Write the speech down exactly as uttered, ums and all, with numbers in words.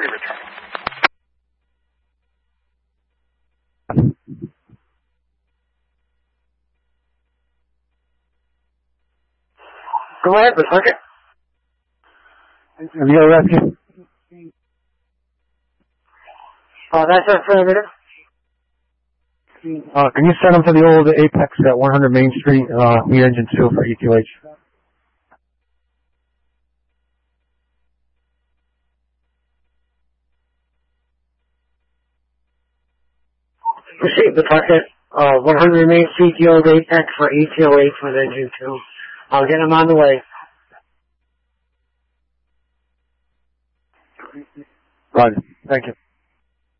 shortly return. Go ahead, but fuck it. Have you rescue? Oh, that's affirmative. Uh, can you send them to the old Apex at one hundred Main Street, uh, the engine two for E Q H? Receive the bucket. Uh, one hundred Main Street, the old Apex for E T O H with engine two. I'll get them on the way. Roger. Thank you.